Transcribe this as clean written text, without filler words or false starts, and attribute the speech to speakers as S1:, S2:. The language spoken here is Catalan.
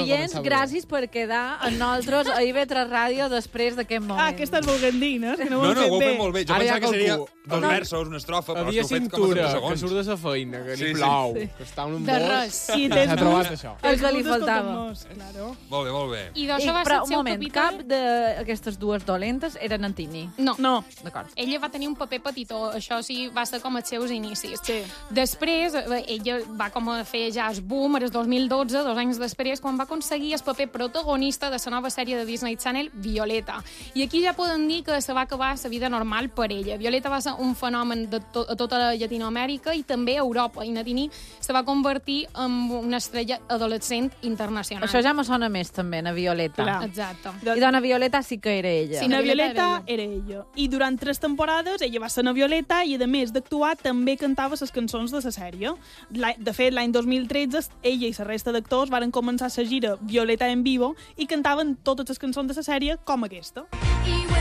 S1: oients, gràcies per quedar amb nosaltres a IB3 Ràdio després d'aquest moment.
S2: Què estàs volent dir, no?
S3: No, ho heu fet molt bé. Jo pensava que seria dos versos, una estrofa, però
S4: havia
S3: ho fet com a 30 segons.
S4: que surt de sa feina, que li plau, que està en un bosc,
S2: i
S4: s'ha trobat això.
S1: El que li faltava.
S3: Molt bé, molt bé.
S5: I d'això va ser
S1: Però,
S5: el
S1: un
S5: seu
S1: moment,
S5: capítol...
S1: cap d'aquestes dues dolentes eren en Tini.
S5: No.
S1: D'acord.
S5: Ella va tenir un paper petitó, això sí, va ser com els seus inicis.
S2: Sí.
S5: Després, ella va com a fer ja el boom, el 2012, 2 anys després, quan va aconseguir el paper protagonista de la nova sèrie de Disney Channel, Violeta. I aquí ja podem dir que se va acabar la vida normal per ella. Violeta va ser un fenomen a tota Llatinoamèrica i també a Europa. I Natini se va convertir en una estrella adolescent internacional.
S1: Això ja me sona més, també, na Violeta.
S2: Clar.
S5: Exacte.
S1: I dona Violeta sí que era ella.
S5: Sí,
S2: Na Violeta era ella. I durant 3 temporades ella va ser na Violeta i, a més d'actuar, també cantava les cançons de la sèrie. De fet, l'any 2013, ella i la resta d'actors varen començar la gira Violeta en vivo i cantaven totes les cançons de la sèrie com aquesta.